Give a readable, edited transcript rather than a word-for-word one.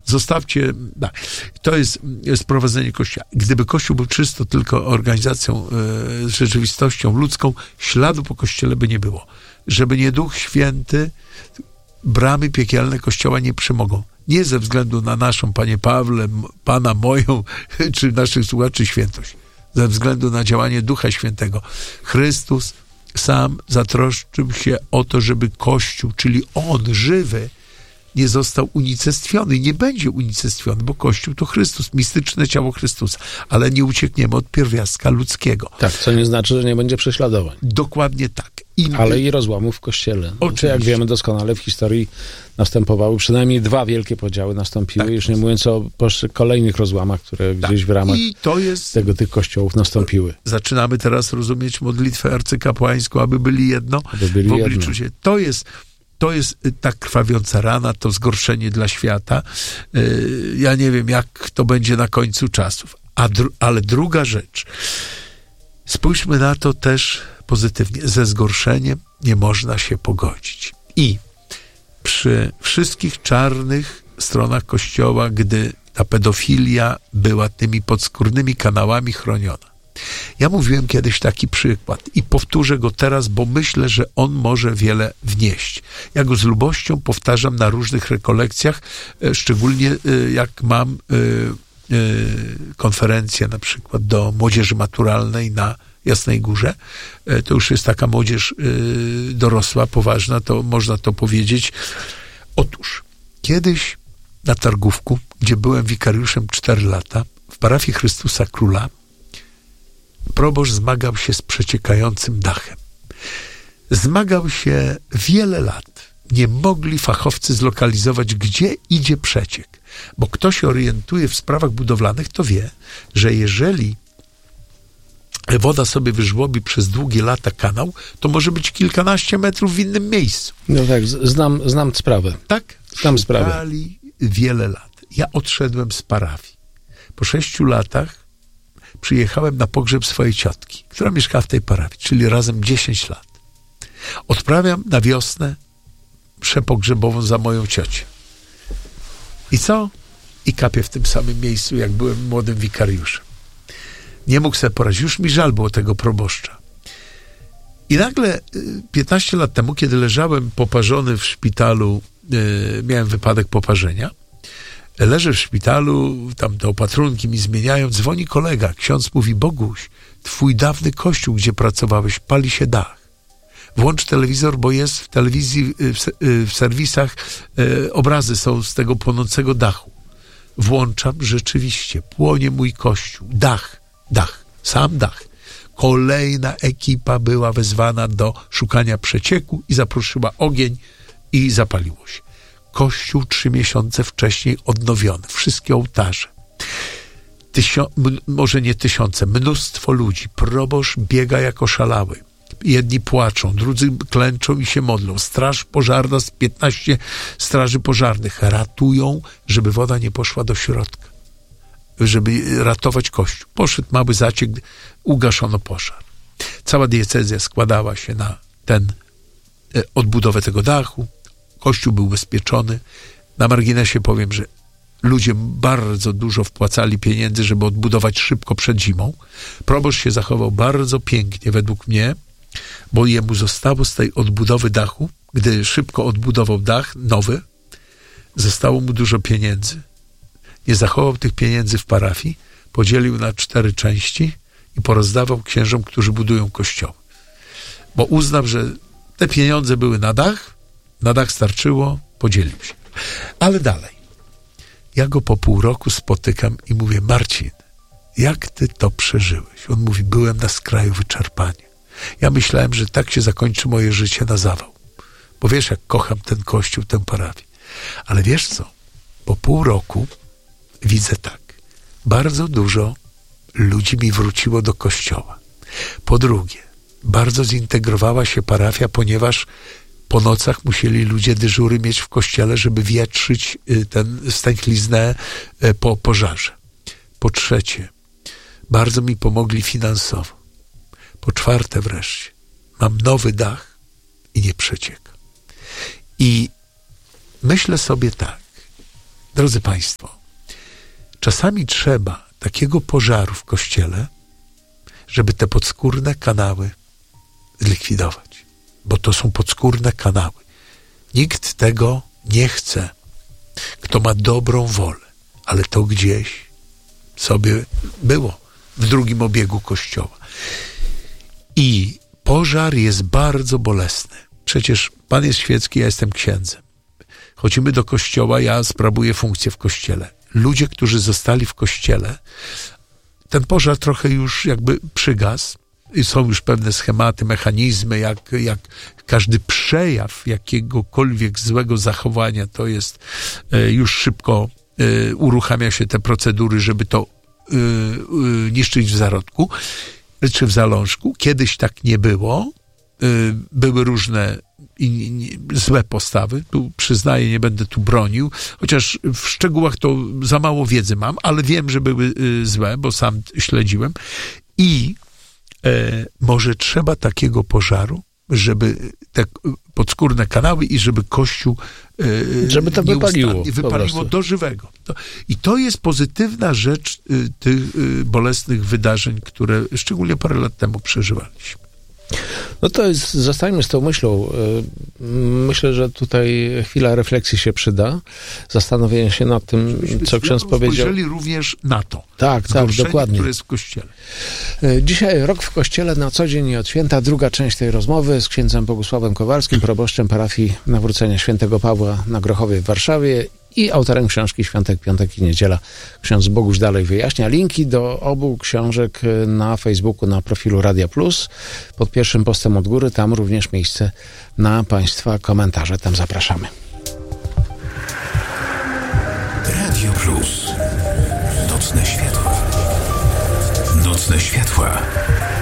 Zostawcie, to jest sprowadzenie Kościoła. Gdyby Kościół był czysto tylko organizacją, rzeczywistością ludzką, śladu po Kościele by nie było. Żeby nie Duch Święty, bramy piekielne Kościoła nie przemogą. Nie ze względu na naszą, Panie Pawle, Pana moją, czy naszych słuchaczy świętość. Ze względu na działanie Ducha Świętego. Chrystus sam zatroszczył się o to, żeby Kościół, czyli On, żywy, nie został unicestwiony i nie będzie unicestwiony, bo Kościół to Chrystus, mistyczne ciało Chrystusa, ale nie uciekniemy od pierwiastka ludzkiego. Tak, co nie znaczy, że nie będzie prześladowań. Dokładnie tak. Ale i rozłamów w Kościele. Oczywiście. Jak wiemy doskonale, w historii następowały przynajmniej 2 wielkie podziały nastąpiły, tak, już nie mówiąc o kolejnych rozłamach, które gdzieś w ramach tych kościołów nastąpiły. Zaczynamy teraz rozumieć modlitwę arcykapłańską, aby byli jedno w obliczu się. To jest ta krwawiąca rana, to zgorszenie dla świata. Ja nie wiem, jak to będzie na końcu czasów. Ale druga rzecz. Spójrzmy na to też pozytywnie. Ze zgorszeniem nie można się pogodzić. I przy wszystkich czarnych stronach Kościoła, gdy ta pedofilia była tymi podskórnymi kanałami chroniona. Ja mówiłem kiedyś taki przykład i powtórzę go teraz, bo myślę, że on może wiele wnieść. Ja go z lubością powtarzam na różnych rekolekcjach, szczególnie jak mam konferencję na przykład do młodzieży maturalnej na Jasnej Górze. To już jest taka młodzież dorosła, poważna, to można to powiedzieć. Otóż kiedyś na Targówku, gdzie byłem wikariuszem 4 lata, w parafii Chrystusa Króla, proboszcz zmagał się z przeciekającym dachem. Zmagał się wiele lat. Nie mogli fachowcy zlokalizować, gdzie idzie przeciek. Bo kto się orientuje w sprawach budowlanych, to wie, że jeżeli woda sobie wyżłobi przez długie lata kanał, to może być kilkanaście metrów w innym miejscu. No tak, znam sprawę. Tak? Znam sprawę. Szukali wiele lat. Ja odszedłem z parafii. Po 6 latach przyjechałem na pogrzeb swojej ciotki, która mieszkała w tej parafii, czyli razem 10 lat. Odprawiam na wiosnę mszę pogrzebową za moją ciocię. I co? I kapię w tym samym miejscu, jak byłem młodym wikariuszem. Nie mógł sobie poradzić. Już mi żal było tego proboszcza. I nagle 15 lat temu, kiedy leżałem poparzony w szpitalu, miałem wypadek poparzenia, leżę w szpitalu, tam te opatrunki mi zmieniają, dzwoni kolega, ksiądz mówi: Boguś, twój dawny kościół, gdzie pracowałeś, pali się dach. Włącz telewizor, bo jest w telewizji, w serwisach obrazy są z tego płonącego dachu. Włączam, rzeczywiście, płonie mój kościół. Dach, sam dach. Kolejna ekipa była wezwana do szukania przecieku i zaproszyła ogień i zapaliło się. Kościół 3 miesiące wcześniej odnowiony. Wszystkie ołtarze. Może nie tysiące, mnóstwo ludzi. Proboszcz biega jak oszalały. Jedni płaczą, drudzy klęczą i się modlą. Straż pożarna z 15 straży pożarnych ratują, żeby woda nie poszła do środka. Żeby ratować kościół. Poszedł mały zaciek, ugaszono pożar. Cała diecezja składała się na odbudowę tego dachu. Kościół był ubezpieczony. Na marginesie powiem, że ludzie bardzo dużo wpłacali pieniędzy, żeby odbudować szybko przed zimą. Proboszcz się zachował bardzo pięknie według mnie, bo jemu zostało z tej odbudowy dachu, gdy szybko odbudował dach nowy, zostało mu dużo pieniędzy. Nie zachował tych pieniędzy w parafii, podzielił na 4 części i porozdawał księżom, którzy budują kościoły. Bo uznał, że te pieniądze były na dach starczyło, podzielił się. Ale dalej. Ja go po pół roku spotykam i mówię: Marcin, jak ty to przeżyłeś? On mówi: byłem na skraju wyczerpania. Ja myślałem, że tak się zakończy moje życie na zawał. Bo wiesz, jak kocham ten kościół, tę parafię. Ale wiesz co? Po pół roku widzę tak. Bardzo dużo ludzi mi wróciło do kościoła. Po drugie, bardzo zintegrowała się parafia, ponieważ po nocach musieli ludzie dyżury mieć w kościele, żeby wietrzyć stęchliznę po pożarze. Po trzecie, bardzo mi pomogli finansowo. Po czwarte wreszcie, mam nowy dach i nie przecieka. I myślę sobie tak, Drodzy Państwo, czasami trzeba takiego pożaru w Kościele, żeby te podskórne kanały zlikwidować. Bo to są podskórne kanały. Nikt tego nie chce, kto ma dobrą wolę. Ale to gdzieś sobie było w drugim obiegu Kościoła. I pożar jest bardzo bolesny. Przecież Pan jest świecki, ja jestem księdzem. Chodzimy do kościoła, ja sprawuję funkcję w kościele. Ludzie, którzy zostali w kościele, ten pożar trochę już jakby przygasł. I są już pewne schematy, mechanizmy, jak każdy przejaw jakiegokolwiek złego zachowania, to jest już szybko uruchamia się te procedury, żeby to niszczyć w zarodku czy w zalążku. Kiedyś tak nie było. Były różne złe postawy. Tu przyznaję, nie będę tu bronił, chociaż w szczegółach to za mało wiedzy mam, ale wiem, że były złe, bo sam śledziłem. I może trzeba takiego pożaru, żeby te podskórne kanały i żeby Kościół żeby to wypaliło do żywego. I to jest pozytywna rzecz tych bolesnych wydarzeń, które szczególnie parę lat temu przeżywaliśmy. No to jest, zostańmy z tą myślą. Myślę, że tutaj chwila refleksji się przyda. Zastanowienia się nad tym, co ksiądz powiedział. Spojrzeli również na to. Tak, dokładnie. Które jest w Kościele. Dzisiaj Rok w Kościele na co dzień i od święta. Druga część tej rozmowy z księdzem Bogusławem Kowalskim, proboszczem parafii Nawrócenia Świętego Pawła na Grochowie w Warszawie i autorem książki Świątek, Piątek i Niedziela. Ksiądz Boguś dalej wyjaśnia. Linki do obu książek na Facebooku, na profilu Radia Plus. Pod pierwszym postem od góry, tam również miejsce na Państwa komentarze. Tam zapraszamy. Radio Plus. Nocne światła. Nocne światła.